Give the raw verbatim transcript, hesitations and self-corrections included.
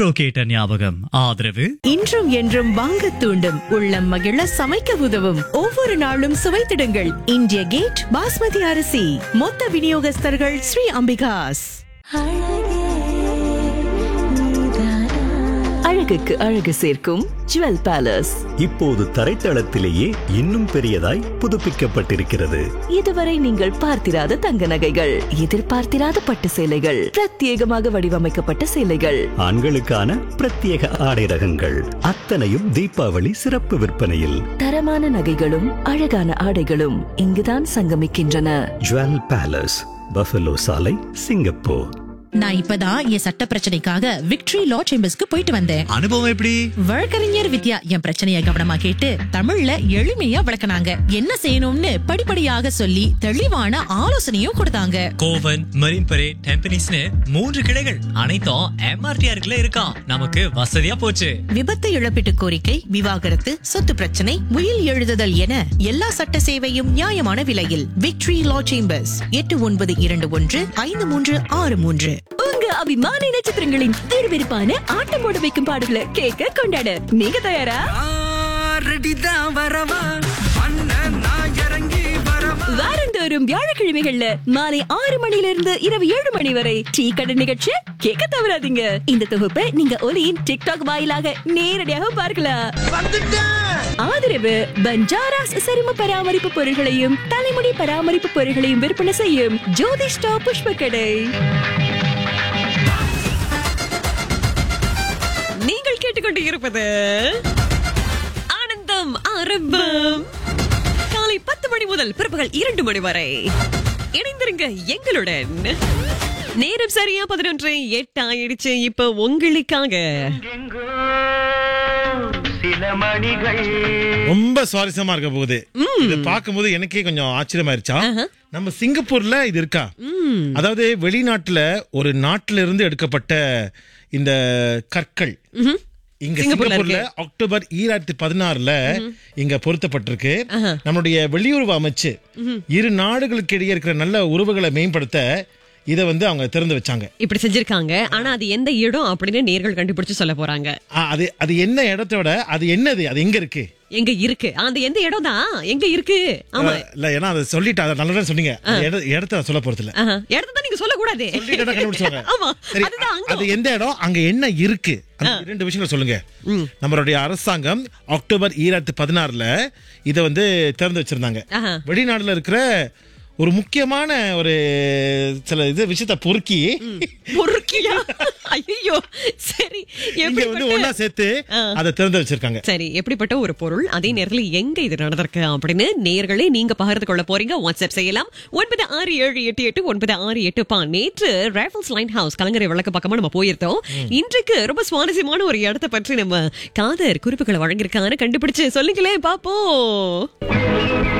என்றோ கேட்ட ஞாபகம். ஆதரவு இன்றும் என்றும் வாங்க தூண்டும், உள்ளம் மகிழ சமைக்க உதவும், ஒவ்வொரு நாளும் சுவைத்திடுங்கள் இந்திய கேட் பாஸ்மதி அரிசி. மொத்த விநியோகஸ்தர்கள் ஸ்ரீ அம்பிகாஸ். அழகுக்கு அழகு சேர்க்கும் ஜுவல் பேலஸ் இப்போது தரைத்தளத்திலேயே இன்னும் பெரியதாய் புதுப்பிக்கப்பட்டிருக்கிறது. இதுவரை நீங்கள் பார்த்திராத தங்க நகைகள், எதிர்பார்த்திராத பட்டு சேலைகள், பிரத்யேகமாக வடிவமைக்கப்பட்ட சேலைகள், ஆண்களுக்கான பிரத்யேக ஆடை ரகங்கள், அத்தனையும் தீபாவளி சிறப்பு விற்பனையில். தரமான நகைகளும் அழகான ஆடைகளும் இங்குதான் சங்கமிக்கின்றன. ஜுவல் பேலஸ், பஃபலோ சாலை, சிங்கப்பூர். நான் இப்பதான் என் சட்ட பிரச்சனைக்காக விக்டரி லா சேம்பர்ஸ்க்கு போயிட்டு வந்தேன். அனுபவம் எப்படி? வழக்கறிஞர் வித்யா என் பிரச்சனைய கவனமா கேட்டு தமிழ்ல எளிமையா விளக்குனாங்க. என்ன செய்யணும்னு படிப்படியாக சொல்லி தெளிவான ஆலோசனையும் கொடுத்தாங்க. கோவன், மரீன் பரேட், டெம்பனிஸ்னு மூன்று கிளைகள், அனைத்தும் எம்ஆர்டிஆருக்குள்ள இருக்கான். நமக்கு வசதியா போச்சு. விபத்து இழப்பீட்டு கோரிக்கை, விவாகரத்து, சொத்து பிரச்சனை, உயில் எழுதுதல் என எல்லா சட்ட சேவையும் நியாயமான விலையில். விக்டரி லா சேம்பர்ஸ் எட்டு ஒன்பது இரண்டு ஒன்று ஐந்து மூன்று ஆறு மூன்று. உங்க அபிமான நட்சத்திரங்களின் விறுவிறுப்பான ஆட்டம் போட வைக்கும் பாடல்களை கேட்க கொண்டாட நீங்க தயாரா? வாரந்தோறும் வியாழக்கிழமைகள்ல மாலை ஆறு மணியிலிருந்து இரவு ஏழு மணி வரை டீ கடை நிகழ்ச்சி கேட்க தவறாதீங்க. இந்த தொகுப்பை நீங்க ஒலியின் டிக்டாக் வாயிலாக நேரடியாக பார்க்கலாம். ஆதரவு பஞ்சாராஸ் சரும பராமரிப்பு பொருட்களையும் தலைமுடி பராமரிப்பு பொருட்களையும் விற்பனை செய்யும் ஜோதிஷ்டா புஷ்ப கடை. நீங்கள் கேட்டுக்கொண்டு இருப்பது ஆனந்தம் ஆரம்பம். காலை பத்து மணி முதல் பிற்பகல் இரண்டு மணி வரை இணைந்திருங்க எங்களுடன். நேரம் சரியா பதினொன்று எட்டு ஆயிடுச்சு. இப்ப உங்களுக்காக ரொம்ப சுவாரஸ்யமா இருக்க போகுது. இத பாக்கும்போது எனக்கே கொஞ்சம் ஆச்சரியமாயிருச்சா. நம்ம சிங்கப்பூர்ல இது இருக்கா? அதாவது வெளிநாட்டுல ஒரு நாட்டுல இருந்து எடுக்கப்பட்ட இந்த கற்கள் இங்க சிங்கப்பூர்ல அக்டோபர் ஈராயிரத்தி பதினாறுல இங்க பொருத்தப்பட்டிருக்கு. நம்மளுடைய வெளியுறவு அமைச்சு இரு நாடுகளுக்கு இடையே இருக்கிற நல்ல உறவுகளை மேம்படுத்த இத வந்து அவங்க திறந்து வச்சாங்க. இப்படி செஞ்சிருக்காங்க. ஆனா அது எந்த இடம் அப்படின்னு நேர்கள் கண்டுபிடிச்சு சொல்ல போறாங்க. அது அது என்ன இடத்தோட அது என்னது, அது எங்க இருக்கு, எங்க இருக்கு, அந்த எந்த இடம் தான் எங்க இருக்கு. ஆமா இல்ல, ஏன்னா அதை சொல்லிட்டு அதை நல்லதா சொன்னீங்க. இடத்த சொல்ல போறது இல்ல, இடத்த நீங்க சொல்ல கூடாது. அது எந்த இடம், அங்க என்ன இருக்கு, ரெண்டு விஷயங்கள் சொல்லுங்க. நம்மளுடைய அரசாங்கம் அக்டோபர் ஈராயிரத்தி பதினாறுல இத வந்து திறந்து வச்சிருந்தாங்க. வெளிநாடுல இருக்கிற ஒரு முக்கியமான ஒரு சில இது விஷயத்தை பொறுக்கி பொறுக்கியா ஐயோ சரி இங்க வந்து ஒண்ணா சேர்த்து அதை திறந்து வச்சிருக்காங்க. சரி, எப்படிப்பட்ட ஒரு பொருள், அதே நேரத்துல எங்க இது நடந்திருக்கு அப்படின்னு நேயர்களே நீங்க பகிர்ந்து கொள்ள போறீங்க. வாட்ஸ்அப் செய்யலாம் ஒன்பது ஆறு ஏழு எட்டு எட்டு ஒன்பது ஆறு எட்டு பா. நேற்று ராஃபல்ஸ் லைட் ஹவுஸ் கலங்கரை விளக்க பக்கமா நம்ம போயிருந்தோம். இன்றைக்கு ரொம்ப சுவாரஸ்யமான ஒரு இடத்தை பற்றி நம்ம காதர் குறிப்புகளை வழங்கியிருக்காங்க. கண்டுபிடிச்சு சொல்லுங்களேன் பாப்போம்.